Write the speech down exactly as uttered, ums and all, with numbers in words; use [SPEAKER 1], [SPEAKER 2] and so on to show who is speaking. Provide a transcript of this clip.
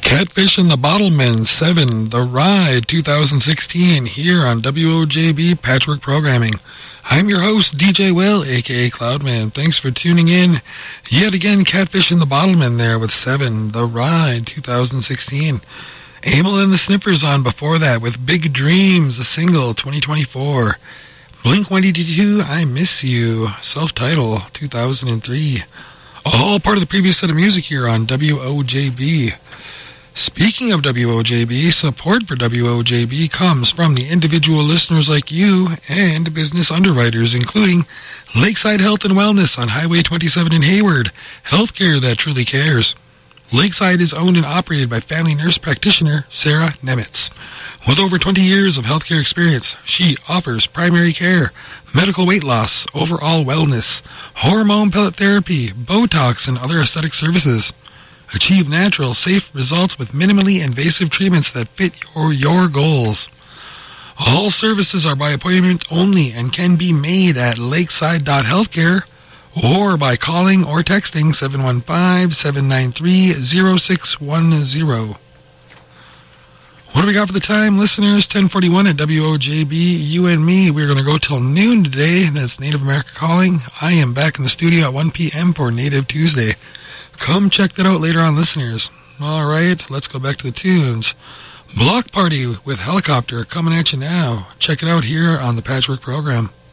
[SPEAKER 1] Catfish and the Bottlemen, seven, The Ride, two thousand sixteen, here on W O J B Patchwork Programming. I'm your host, D J Will, a k a. Cloudman. Thanks for tuning in. Yet again, Catfish and the Bottlemen there with seven, The Ride, two thousand sixteen. Amyl and the Sniffers on before that with Big Dreams, a single, twenty twenty-four. Blink one eighty-two, I Miss You, self-title, two thousand three. All part of the previous set of music here on W O J B. Speaking of W O J B, support for W O J B comes from the individual listeners like you and business underwriters, including Lakeside Health and Wellness on Highway twenty-seven in Hayward, healthcare that truly cares. Lakeside is owned and operated by family nurse practitioner Sarah Nemitz. With over twenty years of healthcare experience, she offers primary care, medical weight loss, overall wellness, hormone pellet therapy, Botox, and other aesthetic services. Achieve natural, safe results with minimally invasive treatments that fit your, your goals. All services are by appointment only and can be made at lakeside dot healthcare or by calling or texting seven one five, seven nine three, zero six one zero. What do we got for the time, listeners? ten forty-one at W O J B. You and me, we're going to go till noon today. That's Native America Calling. I am back in the studio at one p.m. for Native Tuesday. Come check that out later on, listeners. All right, let's go back to the tunes. Block Party with Helicopter coming at you now. Check it out here on the Patchwork Program.